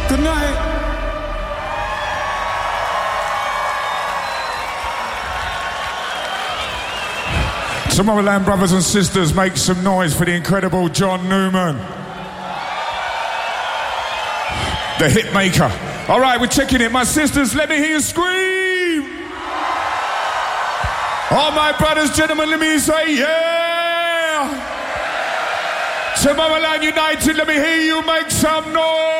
Good night. Tomorrowland brothers and sisters, make some noise for the incredible John Newman. The hit maker. All right, we're checking it. My sisters, let me hear you scream. All my brothers, gentlemen, let me hear you say, yeah. Tomorrowland United, let me hear you make some noise.